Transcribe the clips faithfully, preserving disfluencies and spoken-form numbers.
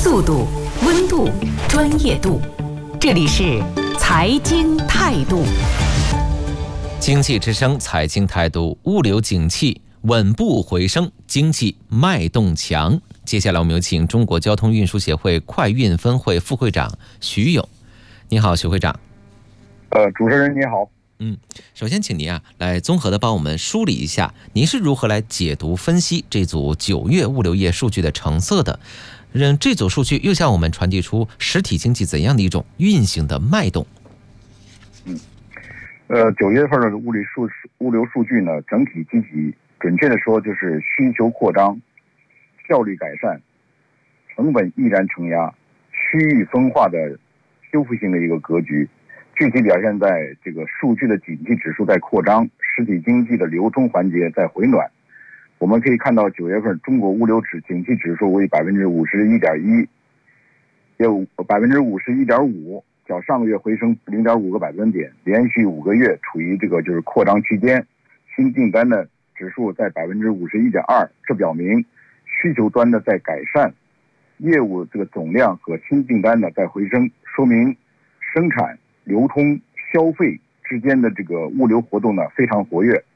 速度、温度、专业度。这里是财经态度。 经济之声财经态度，物流景气稳步回升，经济脉动强。接下来我们有请中国交通运输协会快运分会副会长徐勇。你好，徐会长。 呃，主持人你好。 嗯，首先请您啊来综合的帮我们梳理一下，您是如何来解读分析这组九月物流业数据的成色的？让这组数据又向我们传递出实体经济怎样的一种运行的脉动？ 嗯，呃，九月份的物流数物流数据呢，整体积极，准确的说就是需求扩张、效率改善、成本毅然承压、区域分化的修复性的一个格局。具体表现在这个数据的景气指数在扩张，实体经济的流通环节在回暖。我们可以看到九月份中国物流指景气指数为百分之五十一点一，有百分之五十一点五，较上个月回升零点五个百分点，连续五个月处于这个就是扩张区间。新订单的指数在百分之五十一点二，这表明需求端的在改善，业务这个总量和新订单呢在回升，说明生产、流通、消费之间的这个物流活动呢非常活跃。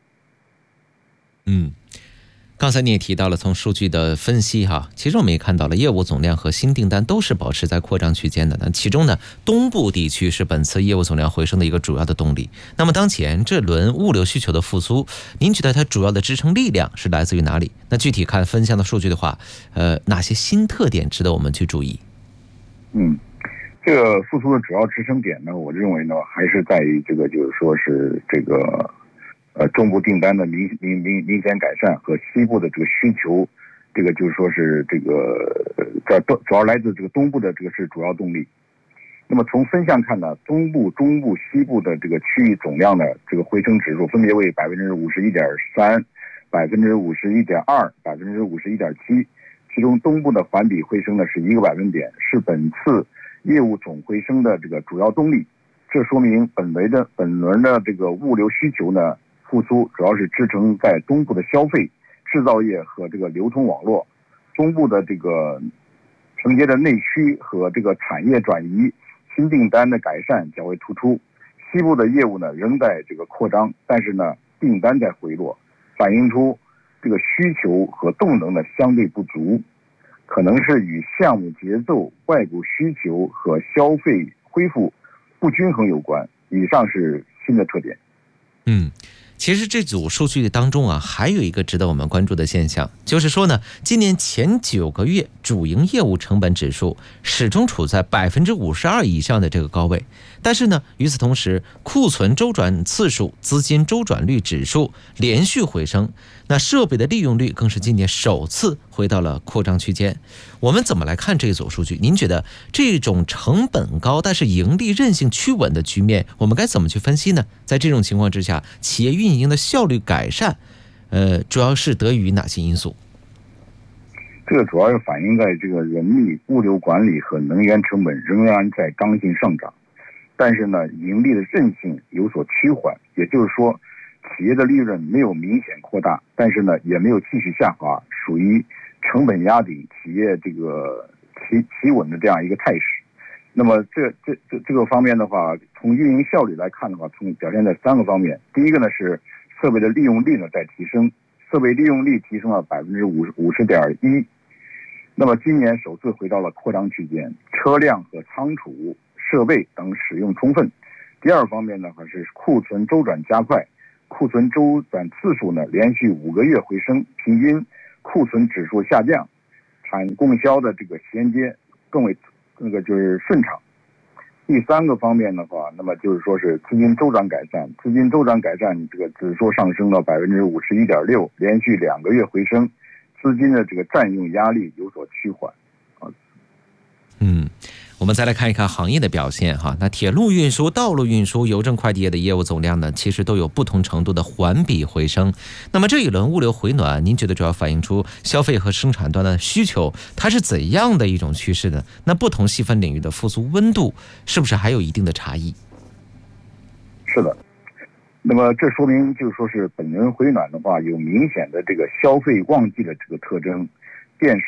嗯，刚才你也提到了从数据的分析哈，其实我们也看到了业务总量和新订单都是保持在扩张区间的。那其中呢，东部地区是本次业务总量回升的一个主要的动力。那么当前这轮物流需求的复苏，您觉得它主要的支撑力量是来自于哪里？那具体看分项的数据的话，呃，哪些新特点值得我们去注意？ 嗯。这个复苏的主要支撑点呢，我认为呢，还是在于这个，就是说是这个，呃，中部订单的明明明明显改善和西部的这个需求，这个就是说是这个，这主要来自这个东部的这个是主要动力。那么从分项看呢，东部、中部、西部的这个区域总量的这个回升指数分别为百分之五十一点三、百分之五十一点二、百分之五十一点七，其中东部的环比回升呢是一个百分点，是本次业务总回升的这个主要动力。这说明本轮的本轮的这个物流需求呢复苏，主要是支撑在东部的消费、制造业和这个流通网络，中部的这个承接的内需和这个产业转移、新订单的改善较为突出。西部的业务呢仍在这个扩张，但是呢订单在回落，反映出这个需求和动能的相对不足，可能是与项目节奏、外部需求和消费恢复不均衡有关。以上是新的特点。 嗯，其实这组数据当中啊，还有一个值得我们关注的现象，就是说呢，今年前九个月主营业务成本指数始终处在百分之五十二以上的这个高位。但是呢，与此同时，库存周转次数、资金周转率指数连续回升，那设备的利用率更是今年首次回到了扩张区间。我们怎么来看这一组数据？您觉得这种成本高但是盈利韧性趋稳的局面，我们该怎么去分析呢？在这种情况之下，企业运营的效率改善，呃，主要是得益于哪些因素？ 这个主要是反映在这个人力、物流管理和能源成本仍然在刚性上涨，但是呢，盈利的韧性有所趋缓，也就是说，企业的利润没有明显扩大，但是呢，也没有继续下滑，属于成本压顶、企业这个企企稳的这样一个态势。那么这这这这个方面的话，从运营效率来看的话，从表现在三个方面。第一个呢是设备的利用率呢在提升，设备利用率提升了百分之五十五十点一。那么今年首次回到了扩张区间，车辆和仓储设备等使用充分。第二方面呢，还是库存周转加快，库存周转次数呢连续五个月回升，平均库存指数下降，产供销的这个衔接更为那个就是顺畅。第三个方面的话，那么就是说是资金周转改善，资金周转改善这个指数上升到百分之五十一点六，连续两个月回升，资金的这个占用压力有所趋缓。 嗯，我们再来看一看行业的表现哈。那铁路运输、道路运输、邮政快递业的业务总量呢，其实都有不同程度的环比回升。那么这一轮物流回暖，您觉得主要反映出消费和生产端的需求，它是怎样的一种趋势呢？那不同细分领域的复苏温度，是不是还有一定的差异？ 是的。那么这说明就是说是本轮回暖的话，有明显的这个消费旺季的这个特征。电商、快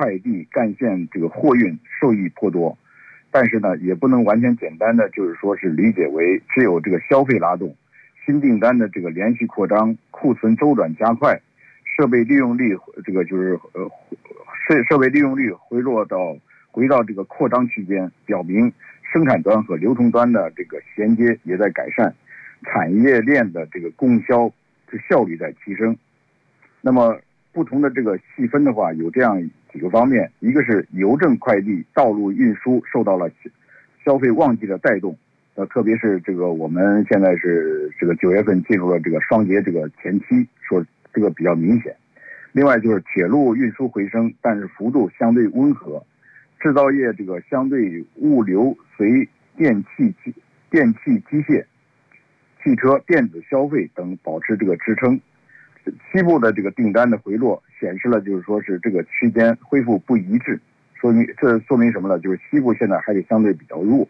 快递、干线这个货运受益颇多，但是呢，也不能完全简单的就是说是理解为只有这个消费拉动，新订单的这个连续扩张，库存周转加快，设备利用率这个就是呃设设备利用率回落到回到这个扩张区间，表明生产端和流通端的这个衔接也在改善，产业链的这个供销这效率在提升。那么不同的这个细分的话，有这样几个方面，一个是邮政快递、道路运输受到了消费旺季的带动，呃，特别是这个我们现在是这个九月份进入了这个双节这个前期，说这个比较明显。另外就是铁路运输回升，但是幅度相对温和。制造业这个相对物流随电气机、电气机械、汽车、电子消费等保持这个支撑。西部的这个订单的回落显示了就是说是这个区间恢复不一致，说明这说明什么呢？就是西部现在还是相对比较弱。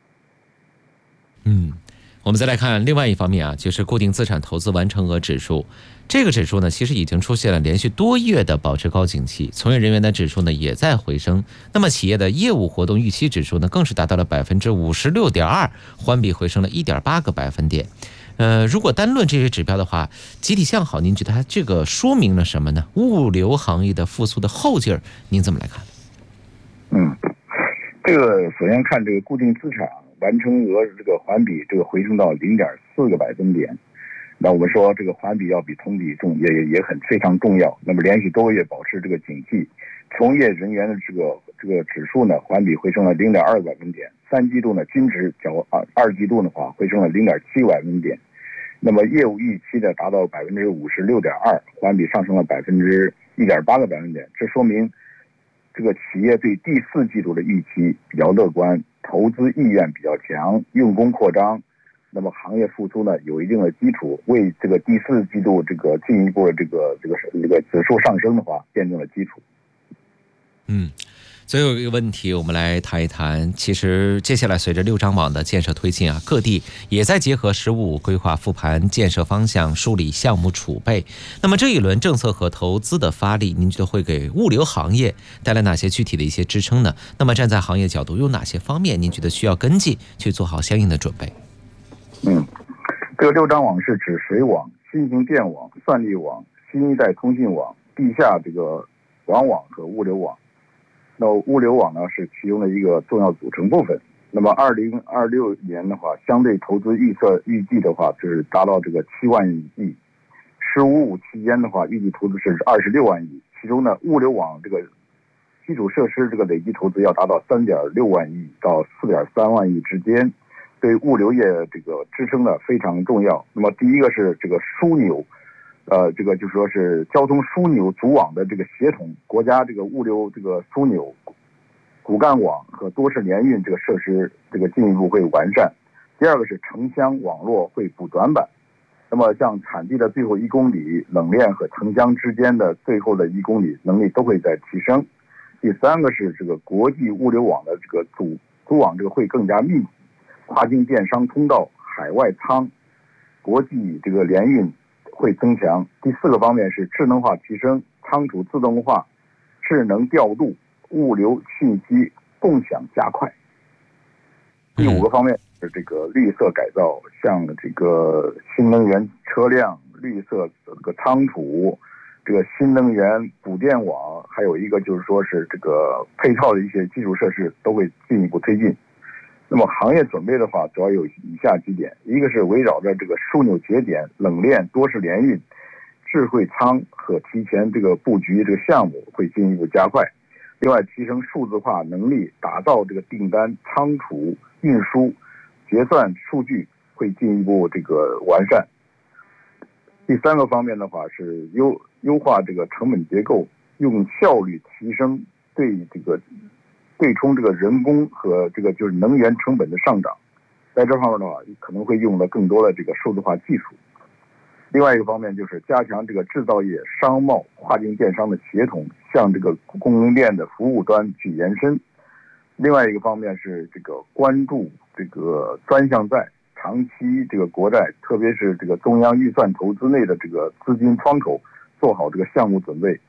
嗯，我们再来看另外一方面啊，就是固定资产投资完成额指数。这个指数呢，其实已经出现了连续多月的保持高景气，从业人员的指数呢也在回升。那么企业的业务活动预期指数呢，更是达到了百分之五十六点二，环比回升了一点八个百分点。呃，如果单论这些指标的话，集体向好，您觉得它这个说明了什么呢？物流行业的复苏的后劲儿，您怎么来看？ 嗯，这个首先看这个固定资产完成额这个环比这个回升到零点四个百分点。那我们说这个环比要比同比重也也也很非常重要。那么连续多个月保持这个景气，从业人员的这个这个指数呢，环比回升了零点二个百分点。三季度呢，均值较二二季度的话回升了零点七个百分点。那么业务预期的达到百分之五十六点二，环比上升了百分之一点八个百分点。这说明这个企业对第四季度的预期比较乐观，投资意愿比较强，用工扩张。那么行业复苏呢，有一定的基础，为这个第四季度这个进一步的这个这个这个指数上升的话，奠定了基础。 嗯。最后一个问题，我们来谈一谈。其实接下来随着六张网的建设推进啊，各地也在结合“十五”规划复盘建设方向，梳理项目储备。那么这一轮政策和投资的发力，您觉得会给物流行业带来哪些具体的一些支撑呢？那么站在行业角度，有哪些方面您觉得需要跟进，去做好相应的准备？ 嗯，这个六张网是指水网、新型电网、算力网、新一代通信网、地下这个网网和物流网。那物流网呢是其中的一个重要组成部分。那么二零二六年的话，相对投资预测预计的话是达到这个七万亿，十五五期间的话预计投资是二十六万亿，其中呢物流网这个基础设施这个累计投资要达到三点六万亿到四点三万亿之间，对物流业这个支撑呢非常重要。那么第一个是这个枢纽。呃，这个就说是交通枢纽组网的这个协同，国家这个物流这个枢纽、骨干网和多式联运这个设施这个进一步会完善。第二个是城乡网络会补短板，那么像产地的最后一公里、冷链和城乡之间的最后的一公里能力都会在提升。第三个是这个国际物流网的这个组组网这个会更加密集，跨境电商通道、海外仓、国际这个联运会增强。第四个方面是智能化提升，仓储自动化、智能调度、物流信息共享加快。第五个方面是这个绿色改造，像这个新能源车辆、绿色这个仓储、这个新能源补电网，还有一个就是说是这个配套的一些基础设施都会进一步推进。那么行业准备的话，主要有以下几点：一个是围绕着这个枢纽节点、冷链、多式联运、智慧仓和提前这个布局这个项目会进一步加快；另外，提升数字化能力，打造这个订单、仓储、运输、结算数据会进一步这个完善。第三个方面的话是优优化这个成本结构，用效率提升对这个。对冲这个人工和这个就是能源成本的上涨，在这方面的话，可能会用到更多的这个数字化技术。另外一个方面就是加强这个制造业、商贸、跨境电商的协同，向这个供应链的服务端去延伸。另外一个方面是这个关注这个专项债、长期这个国债，特别是这个中央预算投资内的这个资金窗口，做好这个项目准备。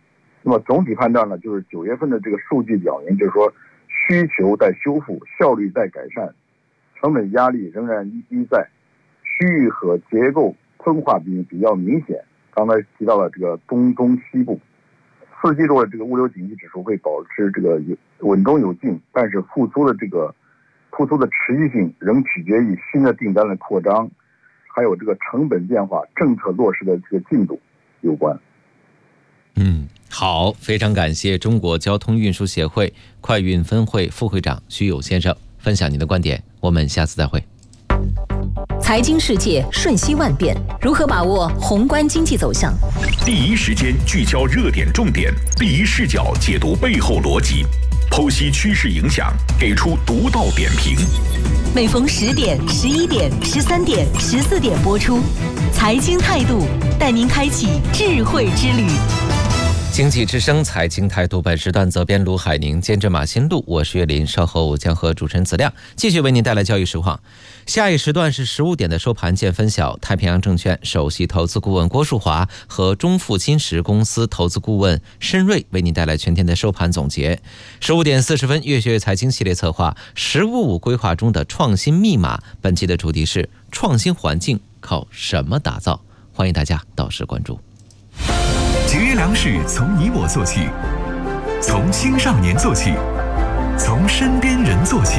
那么总体判断呢，就是九月份的这个数据表明，就是说需求在修复，效率在改善，成本压力仍然依依在，区域和结构分化比比较明显。刚才提到了这个东中西部，四季度的这个物流景气指数会保持这个稳中有进，但是复苏的这个复苏的持续性仍取决于新的订单的扩张，还有这个成本变化、政策落实的这个进度有关。 嗯，好，非常感谢中国交通运输协会快运分会副会长徐友先生分享您的观点，我们下次再会。 财经世界瞬息万变，如何把握宏观经济走向？ 第一时间聚焦热点重点，第一视角解读背后逻辑，剖析趋势影响，给出独到点评。 每逢十点、十一点、十三点、十四点播出，财经态度带您开启智慧之旅。 经济之声财经态度，本时段责编卢海宁，监制马新路，我是岳林。稍后将和主持人子亮继续为您带来交易实况。下一时段是十五点的收盘见分晓，太平洋证券首席投资顾问郭树华和中富金石公司投资顾问申瑞为您带来全天的收盘总结。十五点四十分，越学越财经系列策划“十五五”规划中的创新密码，本期的主题是创新环境靠什么打造？欢迎大家到时关注。 节约粮食从你我做起，从青少年做起，从身边人做起。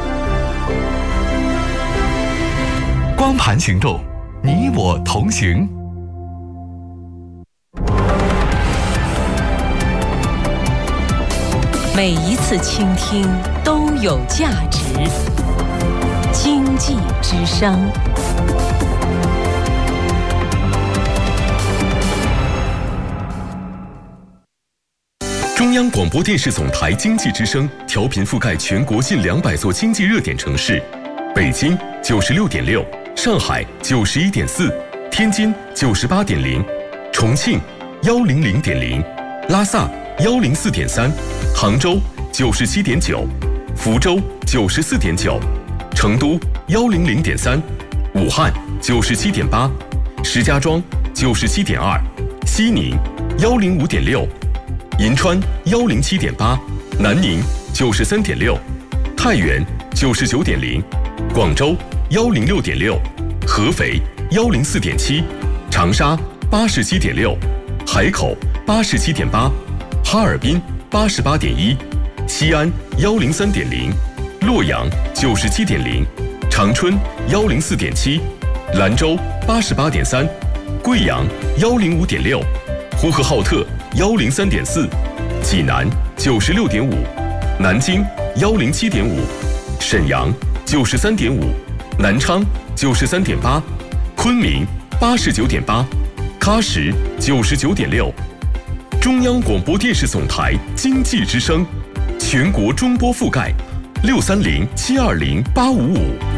光盘行动，你我同行。 每一次倾听都有价值。经济之声。 中央广播电视总台经济之声调频覆盖全国近两百座经济热点城市：北京九十六点六，上海九十一点四，天津九十八点零，重庆幺零零点零，拉萨幺零四点三，杭州九十七点九，福州九十四点九，成都幺零零点三，武汉九十七点八，石家庄九十七点二，西宁幺零五点六。银川幺零七点八，南宁九十三点六，太原九十九点零，广州幺零六点六，合肥幺零四点七，长沙八十七点六，海口八十七点八，哈尔滨八十八点一，西安幺零三点零，洛阳九十七点零，长春幺零四点七，兰州八十八点三，贵阳幺零五点六，呼和浩特幺零三点四，济南九十六点五，南京幺零七点五，沈阳九十三点五，南昌九十三点八，昆明八十九点八，喀什九十九点六。中央广播电视总台经济之声，全国中波覆盖，六三零七二零八五五。